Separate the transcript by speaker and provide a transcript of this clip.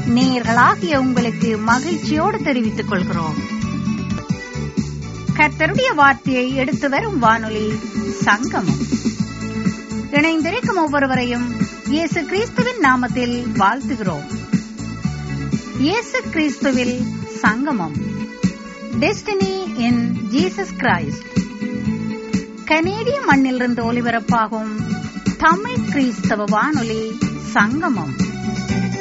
Speaker 1: நேயர்களாகிய உங்களுக்கு மகிழ்ச்சியோடு தெரிவித்துக் கொள்கிறோம். கர்த்தருடைய வார்த்தையை எடுத்து வரும் வானொலி சங்கமம். இணைந்திருக்கும் ஒவ்வொருவரையும் இயேசு கிறிஸ்துவின் நாமத்தில் வாழ்த்துகிறோம். இயேசு கிறிஸ்துவில் சங்கமம், டெஸ்டினி இன் ஜீசஸ் கிரைஸ்ட். கனேடிய மண்ணிலிருந்து ஒலிபரப்பாகும் தமிழ் கிறிஸ்தவ வானொலி சங்கமம்.